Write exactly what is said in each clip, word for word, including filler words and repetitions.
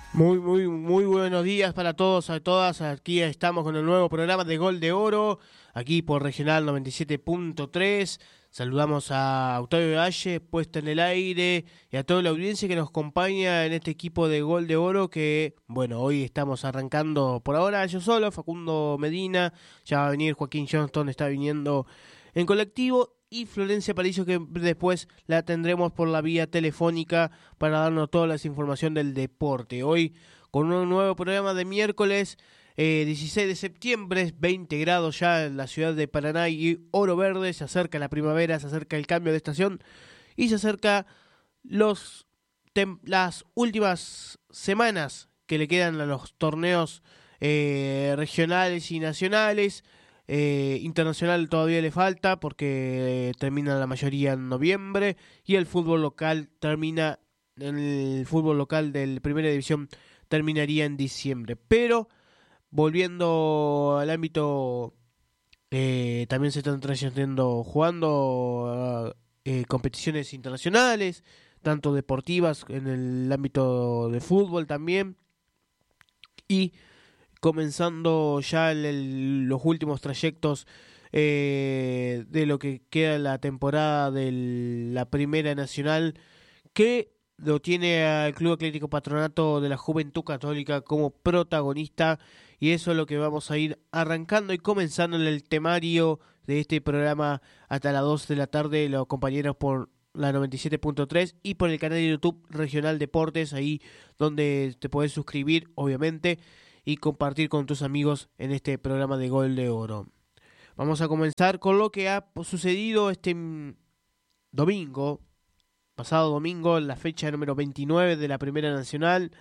Muy, muy, muy buenos días para todos, a todas. Aquí estamos con el nuevo programa de Gol de Oro, aquí por Regional noventa y siete punto tres. Saludamos a Octavio Valle, puesta en el aire, y a toda la audiencia que nos acompaña en este equipo de Gol de Oro que, bueno, hoy estamos arrancando por ahora yo solo, Facundo Medina, ya va a venir Joaquín Johnston, está viniendo en colectivo, y Florencia Paricio, que después la tendremos por la vía telefónica para darnos toda la información del deporte. Hoy con un nuevo programa de miércoles eh, dieciséis de septiembre, veinte grados ya en la ciudad de Paraná y Oro Verde. Se acerca la primavera, se acerca el cambio de estación y se acerca los tem- las últimas semanas que le quedan a los torneos eh, regionales y nacionales. Eh, internacional todavía le falta porque eh, termina la mayoría en noviembre, y el fútbol local termina, el fútbol local de Primera División terminaría en diciembre. Pero volviendo al ámbito, eh, también se están trayendo, jugando eh, competiciones internacionales, tanto deportivas en el ámbito de fútbol también, y comenzando ya el, el, los últimos trayectos eh, de lo que queda la temporada de la Primera Nacional, que lo tiene al Club Atlético Patronato de la Juventud Católica como protagonista, y eso es lo que vamos a ir arrancando y comenzando en el temario de este programa hasta las dos de la tarde, los compañeros por la noventa y siete punto tres y por el canal de YouTube Regional Deportes, ahí donde te podés suscribir, obviamente, y compartir con tus amigos en este programa de Gol de Oro. Vamos a comenzar con lo que ha sucedido este domingo, pasado domingo, la fecha número veintinueve de la Primera Nacional,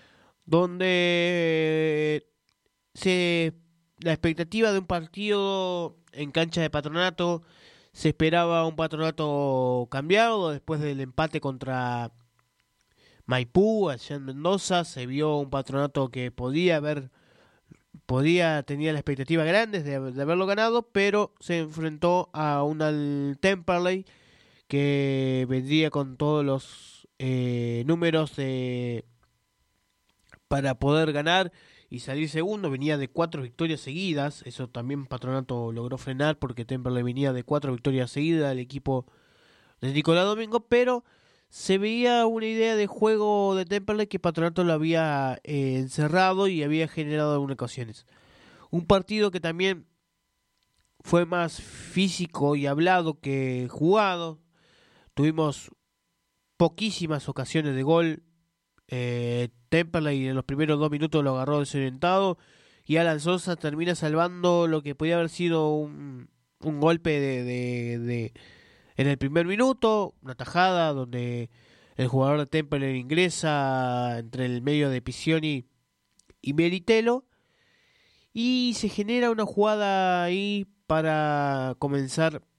donde se la expectativa de un partido en cancha de Patronato, se esperaba un Patronato cambiado después del empate contra Maipú allá en Mendoza. Se vio un Patronato que podía haber podía tenía la expectativa grande de, de haberlo ganado, pero se enfrentó a un Temperley que vendría con todos los eh, números de para poder ganar y salir segundo. Venía de cuatro victorias seguidas, eso también Patronato logró frenar porque Temperley venía de cuatro victorias seguidas el equipo de Nicolás Domingo, pero se veía una idea de juego de Temperley que Patronato lo había eh, encerrado y había generado algunas ocasiones. Un partido que también fue más físico y hablado que jugado. Tuvimos poquísimas ocasiones de gol. Eh, Temperley en los primeros dos minutos lo agarró desorientado, y Alan Sosa termina salvando lo que podía haber sido un, un golpe de, de, de en el primer minuto, una tajada donde el jugador de Temperley ingresa entre el medio de Pisioni y Meritelo, y se genera una jugada ahí para comenzar